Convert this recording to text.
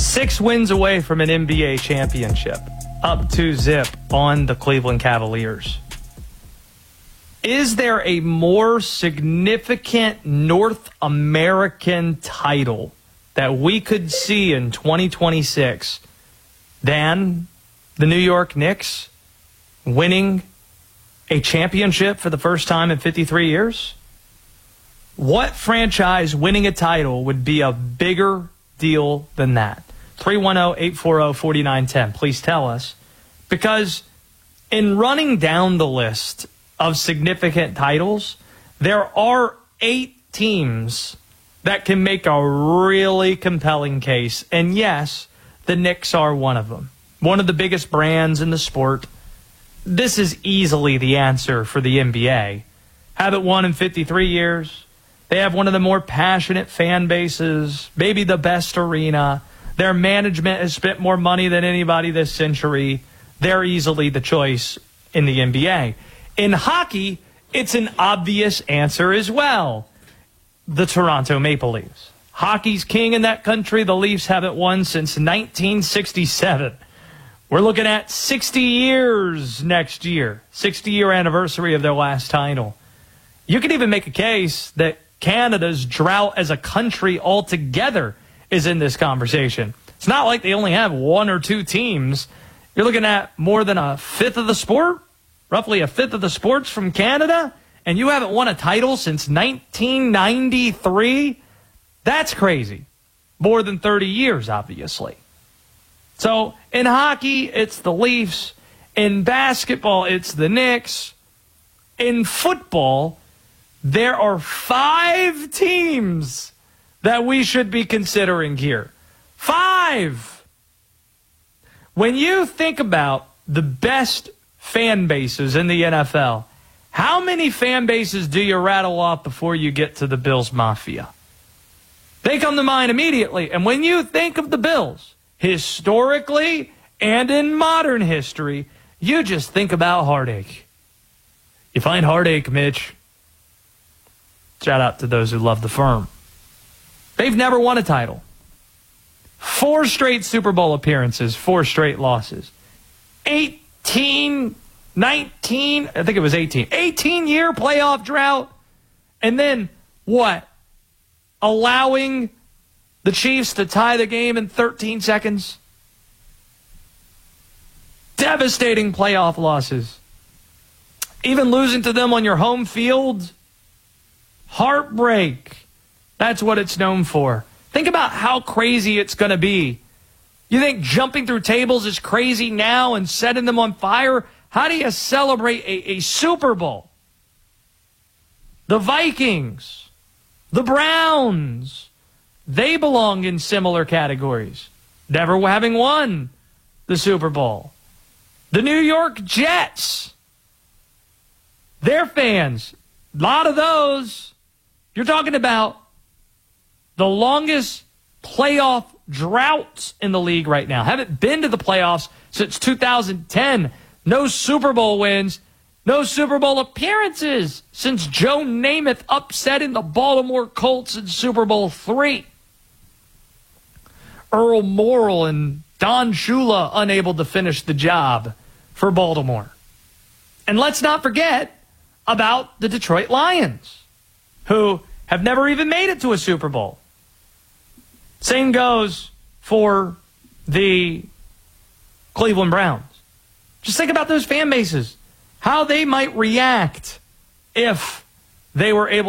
6 wins away from an NBA championship, up 2-zip on the Cleveland Cavaliers. Is there a more significant North American title that we could see in 2026 than the New York Knicks winning a championship for the first time in 53 years? What franchise winning a title would be a bigger deal than that? 310-840-4910. Please tell us. Because in running down the list of significant titles, there are 8 teams that can make a really compelling case. And yes, the Knicks are one of them. One of the biggest brands in the sport. This is easily the answer for the NBA. Haven't won in 53 years. They have one of the more passionate fan bases, maybe the best arena. Their management has spent more money than anybody this century. They're easily the choice in the NBA. In hockey, it's an obvious answer as well. The Toronto Maple Leafs. Hockey's king in that country. The Leafs haven't won since 1967. We're looking at 60 years next year. 60-year anniversary of their last title. You could even make a case that Canada's drought as a country altogether is in this conversation. It's not like they only have 1 or 2 teams. You're looking at more than a fifth of the sport, roughly a fifth of the sports from Canada, and you haven't won a title since 1993? That's crazy. More than 30 years, obviously. So in hockey, it's the Leafs. In basketball, it's the Knicks. In football, there are 5 teams that we should be considering here. 5! When you think about the best fan bases in the NFL, how many fan bases do you rattle off before you get to the Bills Mafia? They come to mind immediately. And when you think of the Bills, historically and in modern history, you just think about heartache. You find heartache, Mitch. Shout out to those who love the firm. They've never won a title. 4 straight Super Bowl appearances, 4 straight losses. 19, I think it was 18. 18-year playoff drought. And then what? Allowing the Chiefs to tie the game in 13 seconds. Devastating playoff losses. Even losing to them on your home field. Heartbreak. That's what it's known for. Think about how crazy it's going to be. You think jumping through tables is crazy now and setting them on fire? How do you celebrate a Super Bowl? The Vikings, the Browns, they belong in similar categories. Never having won the Super Bowl. The New York Jets, their fans, a lot of those. You're talking about the longest playoff droughts in the league right now. Haven't been to the playoffs since 2010. No Super Bowl wins. No Super Bowl appearances since Joe Namath upsetting the Baltimore Colts in Super Bowl III. Earl Morrall and Don Shula unable to finish the job for Baltimore. And let's not forget about the Detroit Lions, who have never even made it to a Super Bowl. Same goes for the Cleveland Browns. Just think about those fan bases, how they might react if they were able